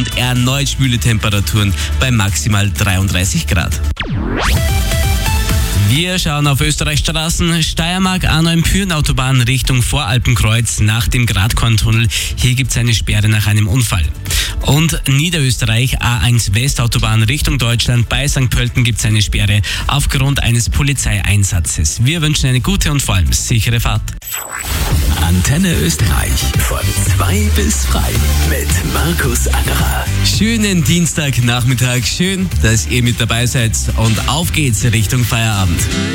und erneut schwüle Temperaturen bei maximal 33 Grad. Wir schauen auf Österreichs Straßen. Steiermark, A9-Pyren-Autobahn Richtung Voralpenkreuz nach dem Gradkorntunnel. Hier gibt es eine Sperre nach einem Unfall. Und Niederösterreich, A1 Westautobahn Richtung Deutschland. Bei St. Pölten gibt es eine Sperre aufgrund eines Polizeieinsatzes. Wir wünschen eine gute und vor allem sichere Fahrt. Antenne Österreich von 2 bis frei mit Markus Angerer. Schönen Dienstagnachmittag. Schön, dass ihr mit dabei seid. Und auf geht's Richtung Feierabend.